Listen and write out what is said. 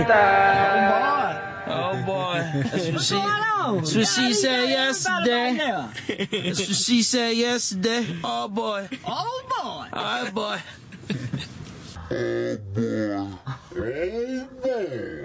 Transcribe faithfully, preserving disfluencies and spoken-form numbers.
time. Oh boy. That's what she, that's what she said yesterday. That's what she said yesterday. Oh boy. Oh boy. All right, boy. Oh boy. Oh boy.